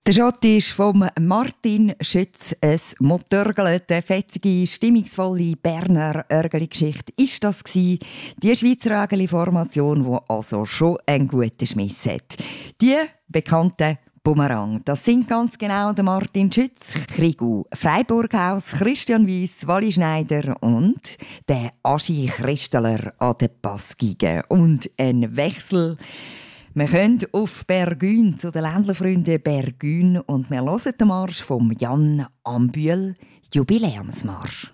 Der Schott ist vom Martin Schütz, ein Motorgel, eine fetzige, stimmungsvolle Berner Örgeli-Geschichte ist das gsi. Die Schweizer Örgeli-Formation, die also schon einen guten Schmiss hat. Die bekannten Bumerang, das sind ganz genau der Martin Schütz, Krigu Freiburghaus, Christian Wyss, Wally Schneider und der Aschi Christeler an den Bassgigen. Und ein Wechsel. Wir können auf Bergün zu den Ländlerfreunden Bergün und wir hören den Marsch von Jan Ambühl, Jubiläumsmarsch.